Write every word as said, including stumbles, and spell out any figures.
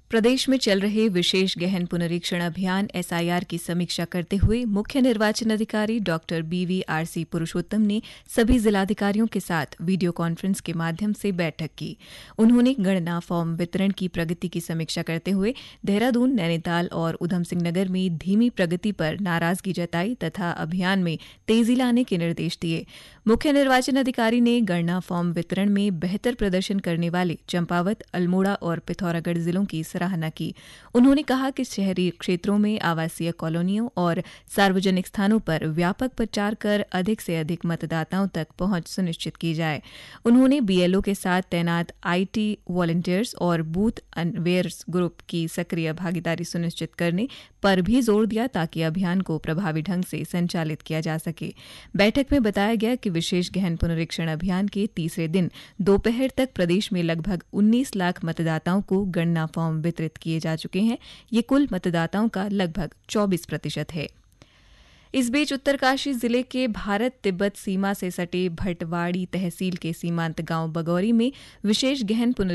प्रदेश में चल रहे विशेष गहन पुनरीक्षण अभियान एसआईआर की समीक्षा करते हुए मुख्य निर्वाचन अधिकारी डॉक्टर बीवीआरसी पुरुषोत्तम ने सभी जिलाधिकारियों के साथ वीडियो कॉन्फ्रेंस के माध्यम से बैठक की। उन्होंने गणना फॉर्म वितरण की प्रगति की समीक्षा करते हुए देहरादून, नैनीताल और उधमसिंह नगर में धीमी प्रगति पर नाराजगी जताई तथा अभियान में तेजी लाने के निर्देश दिए। मुख्य निर्वाचन अधिकारी ने गणना फॉर्म वितरण में बेहतर प्रदर्शन करने वाले चंपावत, अल्मोड़ा और पिथौरागढ़ जिलों की सराहना की। उन्होंने कहा कि शहरी क्षेत्रों में आवासीय कॉलोनियों और सार्वजनिक स्थानों पर व्यापक प्रचार कर अधिक से अधिक मतदाताओं तक पहुंच सुनिश्चित की जाए। उन्होंने बीएलओ के साथ तैनात आईटी वॉलंटियर्स और बूथ अवेयर्स ग्रुप की सक्रिय भागीदारी सुनिश्चित करने पर भी जोर दिया ताकि अभियान को प्रभावी ढंग से संचालित किया जा सके। बैठक में बताया गया कि विशेष गहन पुनरीक्षण अभियान के तीसरे दिन दोपहर तक प्रदेश में लगभग उन्नीस लाख मतदाताओं को गणना फॉर्म वितरित किए जा चुके हैं। ये कुल मतदाताओं का लगभग चौबीस प्रतिशत है। इस बीच उत्तरकाशी जिले के भारत तिब्बत सीमा से सटे भटवाड़ी तहसील के सीमांत गांव बगौरी में विशेष गहन